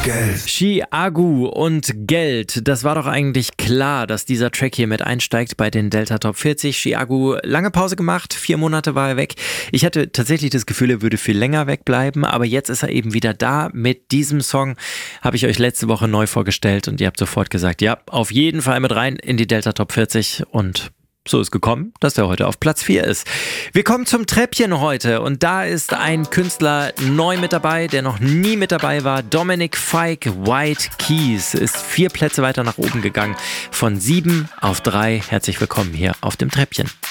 Geld. Chiagu und Geld. Das war doch eigentlich klar, dass dieser Track hier mit einsteigt bei den Delta Top 40. Chiagu, lange Pause gemacht, 4 Monate war er weg. Ich hatte tatsächlich das Gefühl, er würde viel länger wegbleiben, aber jetzt ist er eben wieder da. Mit diesem Song habe ich euch letzte Woche neu vorgestellt und ihr habt sofort gesagt, ja, auf jeden Fall mit rein in die Delta Top 40 und so ist gekommen, dass er heute auf Platz 4 ist. Wir kommen zum Treppchen heute und da ist ein Künstler neu mit dabei, der noch nie mit dabei war. Dominic Fike, White Keys, ist 4 Plätze weiter nach oben gegangen. Von 7 auf 3. Herzlich willkommen hier auf dem Treppchen.